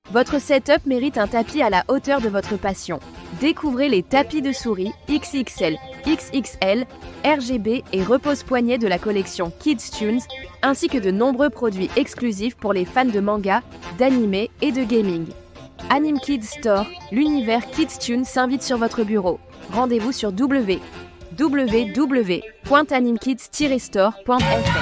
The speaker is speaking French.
Votre setup mérite un tapis à la hauteur de votre passion. Découvrez les tapis de souris XXL, XXL, RGB et repose-poignet de la collection Kids Tunes, ainsi que de nombreux produits exclusifs pour les fans de manga, d'anime et de gaming. Anime Kids Store, l'univers Kids Tunes s'invite sur votre bureau. Rendez-vous sur www.animekids-store.fr.